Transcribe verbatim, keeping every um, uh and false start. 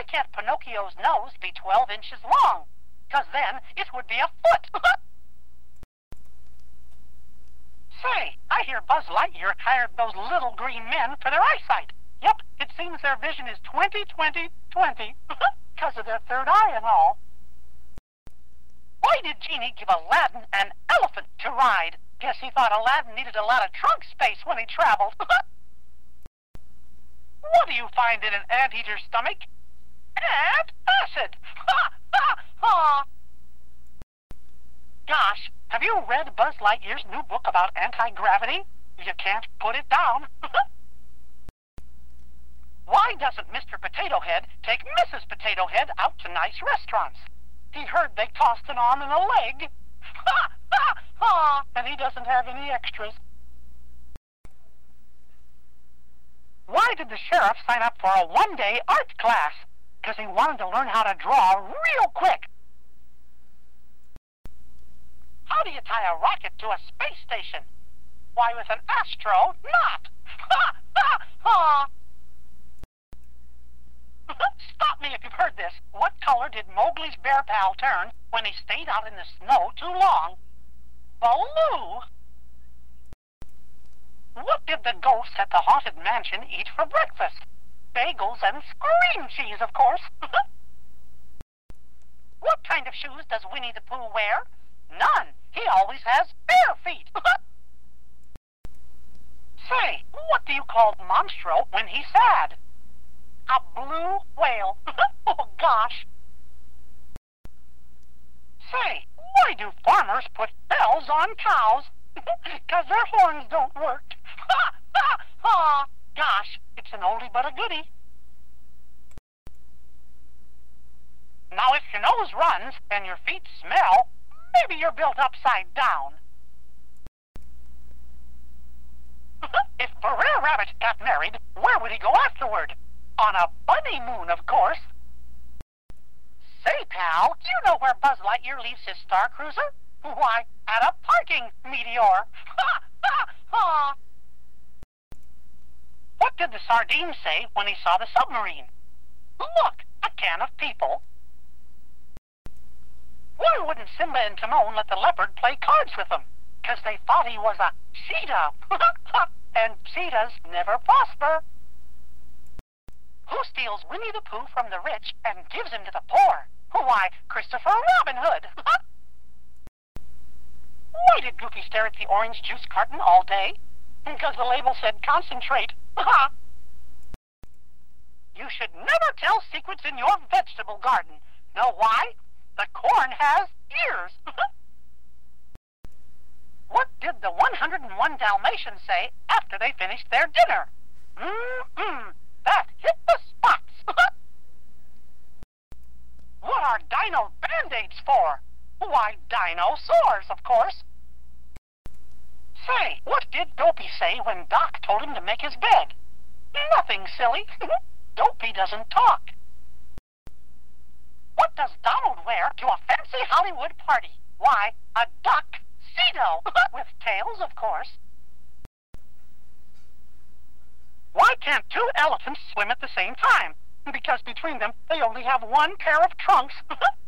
can't Pinocchio's nose be twelve inches long? Because then it would be a foot. Say, I hear Buzz Lightyear hired those little green men for their eyesight. Yep, it seems their vision is twenty twenty twenty, because of their third eye and all. Why did Genie give Aladdin an elephant to ride? Guess he thought Aladdin needed a lot of trunk space when he traveled. What do you find in an anteater's stomach? Antacid! Ha! Ha! Ha! Gosh, have you read Buzz Lightyear's new book about anti-gravity? You can't put it down. Why doesn't Mister Potato Head take Missus Potato Head out to nice restaurants? He heard they tossed an arm and a leg. Ha! Ha! Ha! And he doesn't have any extras. Why did the sheriff sign up for a one-day art class? Because he wanted to learn how to draw real quick. How do you tie a rocket to a space station? Why, with an astronaut. Ha! Ha! Ha! Stop me if you've heard this. What color did Mowgli's bear pal turn when he stayed out in the snow too long? Blue. What did the ghosts at the haunted mansion eat for breakfast? Bagels and cream cheese, of course. What kind of shoes does Winnie the Pooh wear? None. He always has bare feet. Say, what do you call Monstro when he's sad? A blue whale. Oh, gosh. Say, why do farmers put bells on cows? Because their horns don't work. Ha! Ha! Ha! Gosh, it's an oldie but a goodie. Now, if your nose runs and your feet smell, maybe you're built upside down. If Brer Rabbit got married, where would he go afterward? On a bunny moon, of course. Say, pal, do you know where Buzz Lightyear leaves his Star Cruiser? Why, at a parking meteor. Ha! Ha! Ha! What did the sardine say when he saw the submarine? Look, a can of people. Why wouldn't Simba and Timon let the leopard play cards with them? Because they thought he was a cheetah. And cheetahs never prosper. Who steals Winnie the Pooh from the rich and gives him to the poor? Why, Christopher Robin Hood. Why did Goofy stare at the orange juice carton all day? Because the label said concentrate. You should never tell secrets in your vegetable garden. Know why? The corn has ears. What did the one hundred and one Dalmatians say after they finished their dinner? Mm-mm, that hit the spots. What are dino band-aids for? Why, dinosaurs, of course. Say, what did Dopey say when Doc told him to make his bed? Nothing, silly. Dopey doesn't talk. What does Donald wear to a fancy Hollywood party? Why, a duck-cedo. With tails, of course. Why can't two elephants swim at the same time? Because between them, they only have one pair of trunks.